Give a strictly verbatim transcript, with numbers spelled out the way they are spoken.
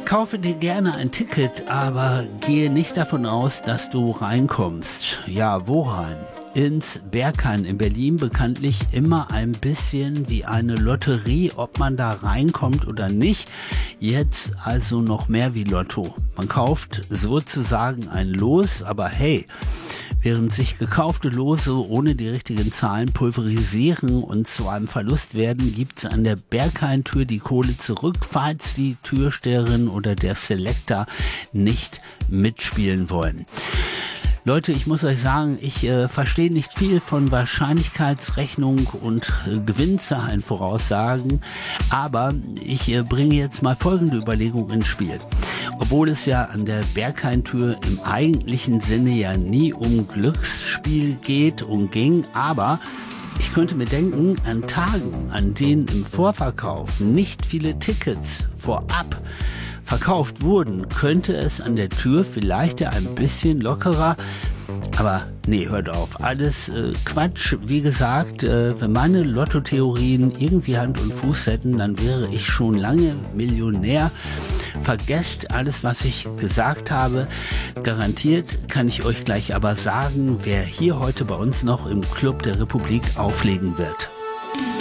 Kaufe dir gerne ein Ticket, aber gehe nicht davon aus, dass du reinkommst. Ja, wo rein? Ins Berghain in Berlin, bekanntlich immer ein bisschen wie eine Lotterie, ob man da reinkommt oder nicht. Jetzt also noch mehr wie Lotto. Man kauft sozusagen ein Los, aber hey, während sich gekaufte Lose ohne die richtigen Zahlen pulverisieren und zu einem Verlust werden, gibt's an der Berghain-Tür die Kohle zurück, falls die Türsteherin oder der Selector nicht mitspielen wollen. Leute, ich muss euch sagen, ich äh, verstehe nicht viel von Wahrscheinlichkeitsrechnung und äh, Gewinnzahlen voraussagen, aber ich äh, bringe jetzt mal folgende Überlegung ins Spiel. Obwohl es ja an der Berghain-Tür im eigentlichen Sinne ja nie um Glücksspiel geht und ging, aber ich könnte mir denken, an Tagen, an denen im Vorverkauf nicht viele Tickets vorab verkauft wurden, könnte es an der Tür vielleicht ja ein bisschen lockerer. Aber nee, hört auf. Alles äh, Quatsch. Wie gesagt, äh, wenn meine Lottotheorien irgendwie Hand und Fuß hätten, dann wäre ich schon lange Millionär. Vergesst alles, was ich gesagt habe. Garantiert kann ich euch gleich aber sagen, wer hier heute bei uns noch im Club der Republik auflegen wird.